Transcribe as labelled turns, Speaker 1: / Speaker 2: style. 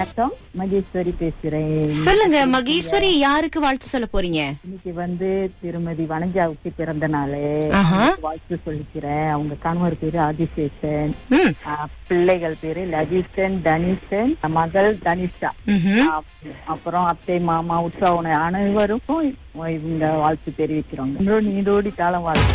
Speaker 1: வணக்கம், மகேஸ்வரி பேசுறேன்.
Speaker 2: சொல்லுங்க மகேஸ்வரி, யாருக்கு வாழ்த்து சொல்ல போறீங்க?
Speaker 1: இன்னைக்கு திருமதி வனஜாவுக்கு பிறந்த நாள். வாழ்த்து சொல்லிக்கிறேன். அவங்க கணவர் பேரு ஆதிசேஷன், பிள்ளைகள் பேரு லஜீஷன், தனிஷன், மகள் தனிஷா, அப்புறம் அத்தை மாமா உற்சாவன அனைவருக்கும் இவங்க வாழ்த்து தெரிவிக்கிறோம். நீடோடி காலம் வாழ்த்து.